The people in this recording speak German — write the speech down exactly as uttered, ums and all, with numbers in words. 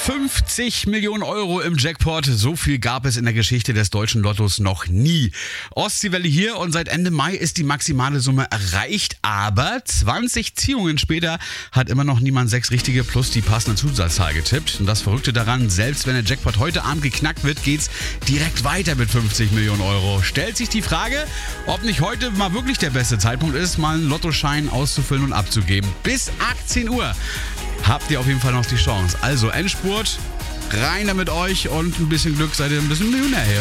fünfzig Millionen Euro im Jackpot. So viel gab es in der Geschichte des deutschen Lottos noch nie. Ostseewelle hier und seit Ende Mai ist die maximale Summe erreicht. Aber zwanzig Ziehungen später hat immer noch niemand sechs richtige plus die passende Zusatzzahl getippt. Und das Verrückte daran, selbst wenn der Jackpot heute Abend geknackt wird, geht's direkt weiter mit fünfzig Millionen Euro. Stellt sich die Frage, ob nicht heute mal wirklich der beste Zeitpunkt ist, mal einen Lottoschein auszufüllen und abzugeben. Bis achtzehn Uhr habt ihr auf jeden Fall noch die Chance. Also Endspurt, rein da mit euch und ein bisschen Glück seid ihr ein bisschen Millionär hier.